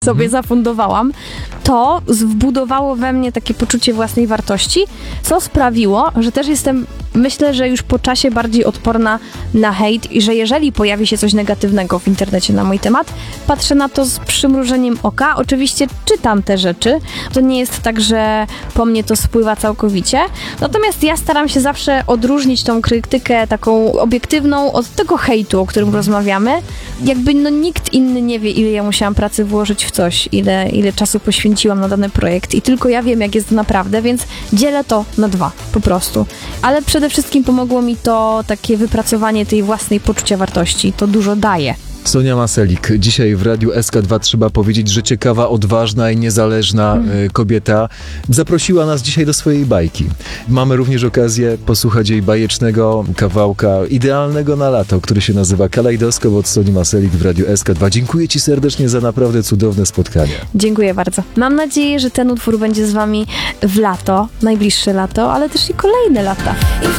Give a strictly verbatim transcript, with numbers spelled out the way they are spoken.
sobie Mhm. zafundowałam, to wbudowało we mnie takie poczucie własnej wartości, co sprawiło, że też jestem, myślę, że już po czasie bardziej odporna na hejt i że jeżeli pojawi się coś negatywnego w internecie na mój temat, patrzę na to z przymrużeniem oka. Oczywiście czytam te rzeczy. To nie jest tak, że po mnie to spływa całkowicie. Natomiast ja staram się zawsze odróżnić tą krytykę taką obiektywną od tego hejtu, o którym rozmawiamy. Jakby no nikt inny nie wie, ile ja musiałam pracy włożyć w coś, ile, ile czasu poświęciłam na dany projekt i tylko ja wiem, jak jest naprawdę, więc dzielę to na dwa, po prostu. Ale przede wszystkim pomogło mi to takie wypracowanie tej własnej poczucia wartości. To dużo daje. Sonia Maselik. Dzisiaj w Radiu S K dwa trzeba powiedzieć, że ciekawa, odważna i niezależna Mm. y, kobieta zaprosiła nas dzisiaj do swojej bajki. Mamy również okazję posłuchać jej bajecznego kawałka, idealnego na lato, który się nazywa Kalejdoskop od Soni Maselik w Radiu S K dwa. Dziękuję ci serdecznie za naprawdę cudowne spotkanie. Dziękuję bardzo. Mam nadzieję, że ten utwór będzie z wami w lato, najbliższe lato, ale też i kolejne lata.